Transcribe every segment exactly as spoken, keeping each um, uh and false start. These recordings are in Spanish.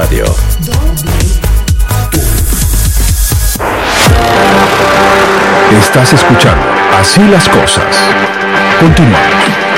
Radio. Estás escuchando Así las Cosas. Continuamos.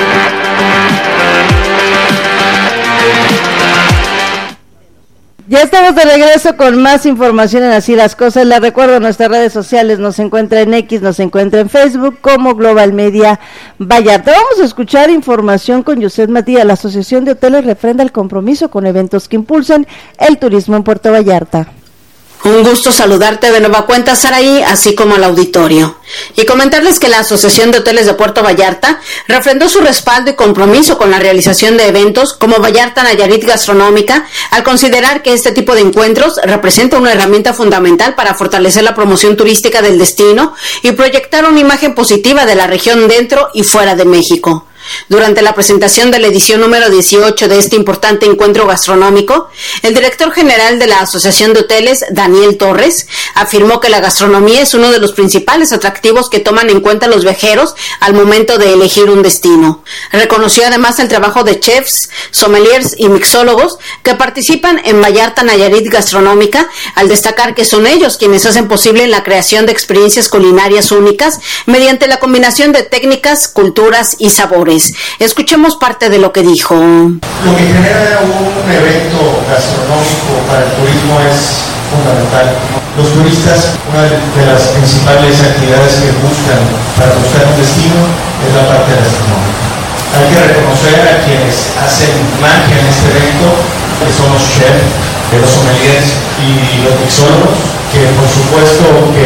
Ya estamos de regreso con más información en Así las Cosas. Les recuerdo, nuestras redes sociales nos encuentra en X, nos encuentra en Facebook como Global Media Vallarta. Vamos a escuchar información con Yuset Matías. La Asociación de Hoteles refrenda el compromiso con eventos que impulsen el turismo en Puerto Vallarta. Un gusto saludarte de nueva cuenta, Saraí, así como al auditorio. Y comentarles que la Asociación de Hoteles de Puerto Vallarta refrendó su respaldo y compromiso con la realización de eventos como Vallarta Nayarit Gastronómica, al considerar que este tipo de encuentros representa una herramienta fundamental para fortalecer la promoción turística del destino y proyectar una imagen positiva de la región dentro y fuera de México. Durante la presentación de la edición número dieciocho de este importante encuentro gastronómico, el director general de la Asociación de Hoteles, Daniel Torres, afirmó que la gastronomía es uno de los principales atractivos que toman en cuenta los viajeros al momento de elegir un destino. Reconoció además el trabajo de chefs, sommeliers y mixólogos que participan en Vallarta Nayarit Gastronómica, al destacar que son ellos quienes hacen posible la creación de experiencias culinarias únicas mediante la combinación de técnicas, culturas y sabores. Escuchemos parte de lo que dijo. Lo que genera un evento gastronómico para el turismo es fundamental. Los turistas, una de las principales actividades que buscan para buscar un destino es la parte gastronómica. Hay que reconocer a quienes hacen magia en este evento, que son los chefs, los sommeliers y los mixólogos, que por supuesto que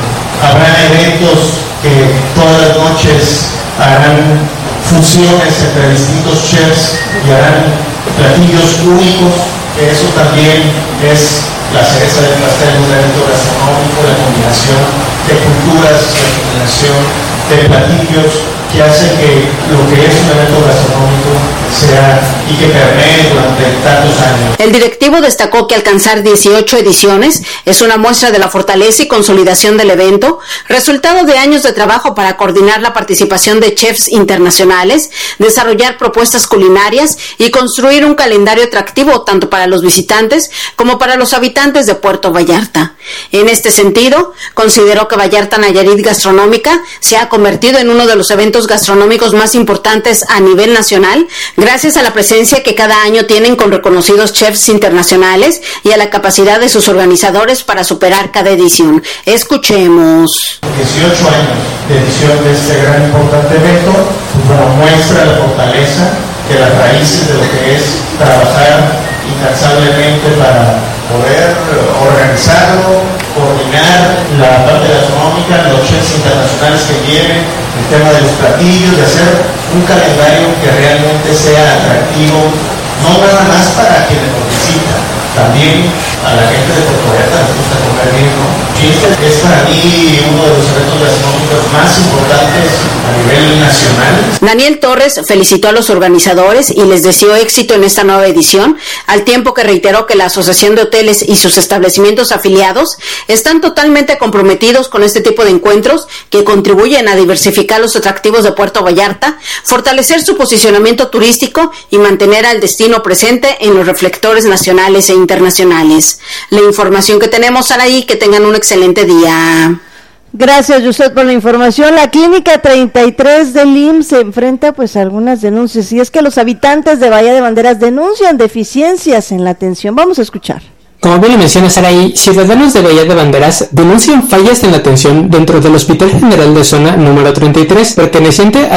habrá eventos que todas las noches harán funciones entre distintos chefs y harán platillos únicos, que eso también es la cereza del pastel de un evento gastronómico, la combinación de culturas, la combinación de platillos que hace que lo que es un evento gastronómico sea y que permee durante tantos años. El directivo destacó que alcanzar dieciocho ediciones es una muestra de la fortaleza y consolidación del evento, resultado de años de trabajo para coordinar la participación de chefs internacionales, desarrollar propuestas culinarias y construir un calendario atractivo tanto para los visitantes como para los habitantes de Puerto Vallarta. En este sentido, consideró que Vallarta Nayarit Gastronómica se ha convertido en uno de los eventos gastronómicos más importantes a nivel nacional, gracias a la presencia que cada año tienen con reconocidos chefs internacionales y a la capacidad de sus organizadores para superar cada edición. Escuchemos. dieciocho años de edición de este gran importante evento, pues bueno, muestra la fortaleza de las raíces de lo que es trabajar incansablemente para poder organizarlo, coordinar la parte gastronómica, los chefs internacionales que vienen, el tema de los platillos, de hacer un calendario que realmente sea atractivo, no nada más para quienes lo visitan, también a la gente de Puerto Vallarta les gusta comer bien, ¿no? Y este es para mí uno de los eventos gastronómicos más importantes a nivel nacional. Daniel Torres felicitó a los organizadores y les deseó éxito en esta nueva edición, al tiempo que reiteró que la Asociación de Hoteles y sus establecimientos afiliados están totalmente comprometidos con este tipo de encuentros que contribuyen a diversificar los atractivos de Puerto Vallarta, fortalecer su posicionamiento turístico y mantener al destino presente en los reflectores nacionales e internacionales. La información que tenemos, Saraí, que tengan un excelente día. Gracias, Yuset, por la información. La Clínica treinta y tres del I M S S se enfrenta pues a algunas denuncias, y es que los habitantes de Bahía de Banderas denuncian deficiencias en la atención. Vamos a escuchar. Como bien lo menciona Saraí, ciudadanos de Bahía de Banderas denuncian fallas en la atención dentro del Hospital General de Zona número treinta y tres, perteneciente a